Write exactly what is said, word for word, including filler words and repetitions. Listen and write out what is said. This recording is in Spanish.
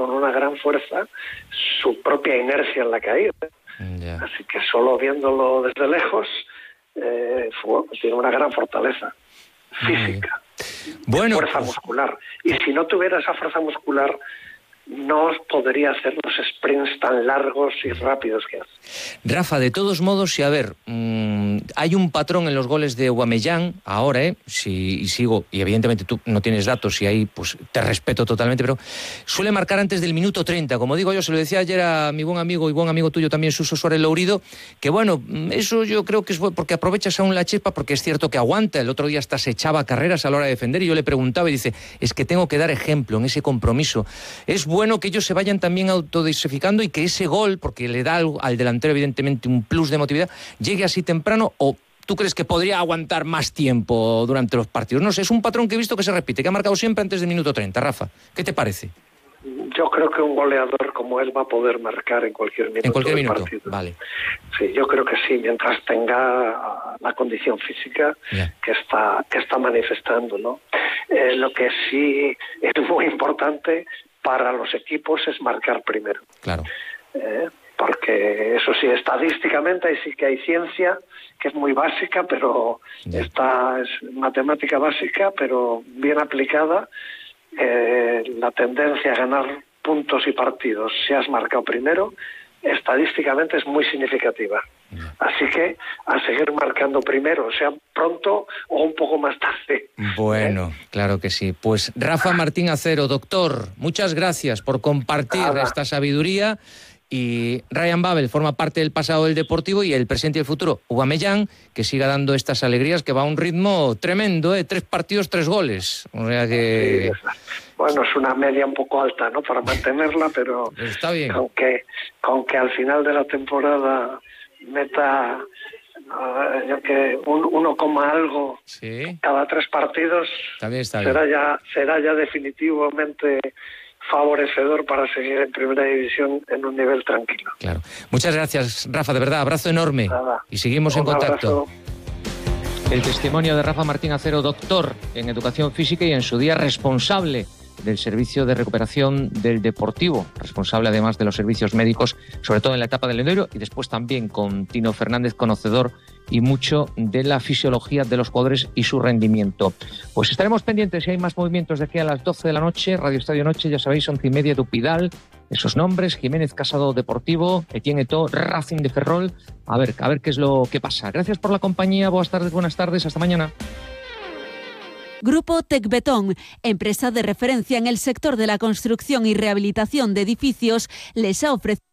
con una gran fuerza su propia inercia en la caída. Yeah. Así que solo viéndolo desde lejos, eh, fue, tiene una gran fortaleza física, bueno, fuerza pues... muscular. Y si no tuviera esa fuerza muscular, no podría hacer los sprints tan largos y rápidos que hace. Rafa, de todos modos, si a ver, mmm, hay un patrón en los goles de Aubameyang ahora, ¿eh? Si y sigo, y evidentemente tú no tienes datos y ahí pues te respeto totalmente, pero suele marcar antes del minuto treinta, como digo yo, se lo decía ayer a mi buen amigo y buen amigo tuyo también, Suso Suárez Lourido, que bueno, eso yo creo que es porque aprovechas aún la chispa, porque es cierto que aguanta, el otro día hasta se echaba carreras a la hora de defender y yo le preguntaba y dice, es que tengo que dar ejemplo en ese compromiso. Es bueno que ellos se vayan también autodesificando y que ese gol, porque le da al, al delantero evidentemente un plus de emotividad, llegue así temprano, o tú crees que podría aguantar más tiempo durante los partidos. No sé, es un patrón que he visto que se repite, que ha marcado siempre antes del minuto treinta. Rafa, ¿qué te parece? Yo creo que un goleador como él va a poder marcar en cualquier minuto en cualquier del minuto, partido. Vale. Sí, yo creo que sí, mientras tenga la condición física yeah. que está que está manifestando, ¿no? Eh, lo que sí es muy importante para los equipos es marcar primero. Claro. Eh, porque eso sí, estadísticamente ahí sí que hay ciencia, que es muy básica, pero yeah. esta es matemática básica, pero bien aplicada. Eh, la tendencia a ganar puntos y partidos, si has marcado primero, estadísticamente es muy significativa. Yeah. Así que a seguir marcando primero, sea pronto o un poco más tarde. Bueno, ¿eh? Claro que sí. Pues Rafa Martín Acero, doctor, muchas gracias por compartir Nada. esta sabiduría. Y Ryan Babel forma parte del pasado del Deportivo y el presente y el futuro, Aubameyang, que siga dando estas alegrías, que va a un ritmo tremendo, ¿eh? Tres partidos, tres goles. O sea que... Sí, bueno, es una media un poco alta, ¿no?, para mantenerla, pero está bien. Con que, con que al final de la temporada meta uh, yo que un, uno coma algo sí. cada tres partidos, también está será bien. ya será ya definitivamente favorecedor para seguir en primera división en un nivel tranquilo. Claro. Muchas gracias, Rafa, de verdad, abrazo enorme. Nada. Y seguimos un en contacto. Abrazo. El testimonio de Rafa Martín Acero, doctor en educación física y en su día responsable del servicio de recuperación del Deportivo, responsable además de los servicios médicos, sobre todo en la etapa del enero, y después también con Tino Fernández, conocedor y mucho de la fisiología de los jugadores y su rendimiento. Pues estaremos pendientes si hay más movimientos de aquí a las doce de la noche, Radio Estadio Noche, ya sabéis, once y media, Dupidal, esos nombres, Jiménez Casado Deportivo, Etienne Eto'o, Racing de Ferrol, a ver, a ver qué es lo que pasa. Gracias por la compañía, buenas tardes, buenas tardes, hasta mañana. Grupo Tecbetón, empresa de referencia en el sector de la construcción y rehabilitación de edificios, les ha ofrecido